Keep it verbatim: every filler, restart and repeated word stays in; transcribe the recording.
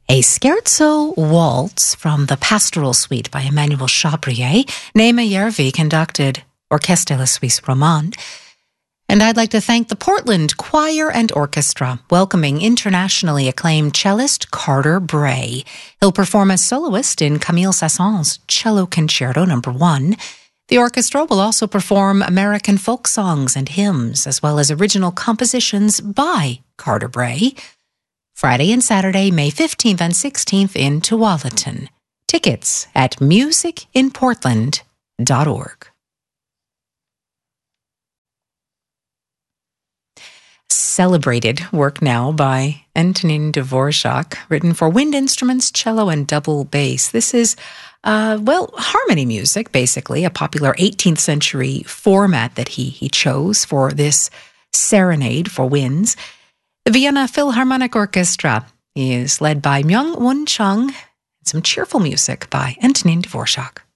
A scherzo waltz from the Pastoral Suite by Emmanuel Chabrier, Naima Järvi conducted Orchestre La Suisse Romande. And I'd like to thank the Portland Choir and Orchestra, welcoming internationally acclaimed cellist Carter Bray. He'll perform as soloist in Camille Saint-Saëns' Cello Concerto Number One. The orchestra will also perform American folk songs and hymns, as well as original compositions by Carter Bray. Friday and Saturday, May fifteenth and sixteenth in Tualatin. Tickets at music in portland dot org. Celebrated work now by Antonin Dvorak, written for wind instruments, cello, and double bass. This is, uh, well, harmony music, basically, a popular eighteenth century format that he, he chose for this serenade for winds. The Vienna Philharmonic Orchestra is led by Myung-Whun Chung, and some cheerful music by Antonin Dvorak.